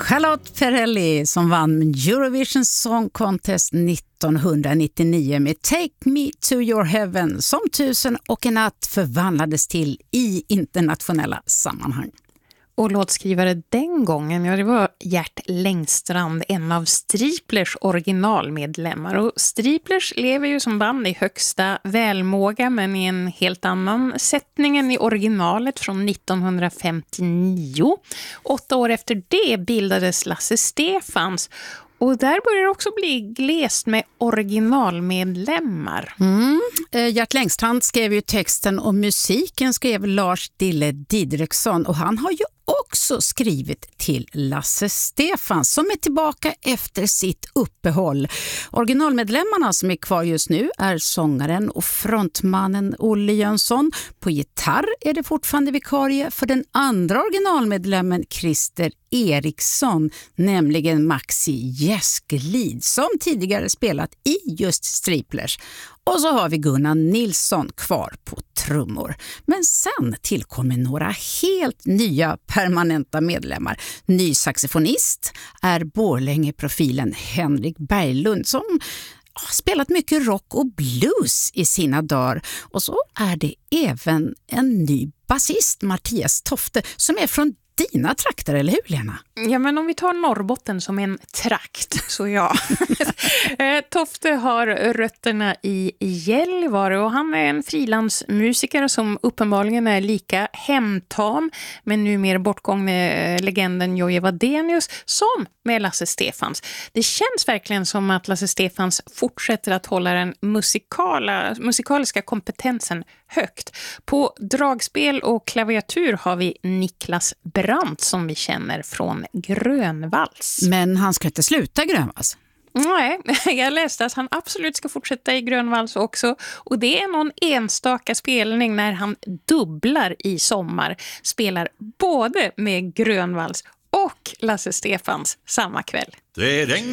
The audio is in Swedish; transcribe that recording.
Charlotte Perrelli som vann Eurovision Song Contest 1999 med Take Me to Your Heaven som 1000 och en natt förvandlades till i internationella sammanhang. Och låtskrivare den gången, ja, det var Gert Längstrand, en av Striplers originalmedlemmar. Och Striplers lever ju som band i högsta välmåga men i en helt annan sättning än i originalet från 1959. 8 år efter det bildades Lasse Stefans. Och där börjar det också bli glest med originalmedlemmar. Gert Längstrand skrev ju texten och musiken skrev Lars Dille Didriksson och han har ju också skrivit till Lasse Stefans som är tillbaka efter sitt uppehåll. Originalmedlemmarna som är kvar just nu är sångaren och frontmannen Olle Jönsson. På gitarr är det fortfarande vikarie för den andra originalmedlemmen Christer Eriksson, nämligen Maxi Gäskelid som tidigare spelat i just Striplers. Och så har vi Gunnar Nilsson kvar på trummor. Men sen tillkommer några helt nya permanenta medlemmar. Ny saxofonist är Borlänge-profilen Henrik Berglund som har spelat mycket rock och blues i sina dagar. Och så är det även en ny basist, Mattias Tofte, som är från dina trakter, eller hur Lena? Ja, men om vi tar Norrbotten som en trakt, så ja. Tofte har rötterna i Gällivare och han är en frilansmusiker som uppenbarligen är lika hemtam med numera bortgångne legenden Jojje Wadenius som med Lasse Stefans. Det känns verkligen som att Lasse Stefans fortsätter att hålla den musikaliska kompetensen högt. På dragspel och klaviatur har vi Niklas Brandt som vi känner från Grönvalls. Men han ska inte sluta Grönvalls. Nej, jag läste att han absolut ska fortsätta i Grönvalls också. Och det är någon enstaka spelning när han dubblar i sommar. Spelar både med Grönvalls och Lasse Stefans samma kväll. Det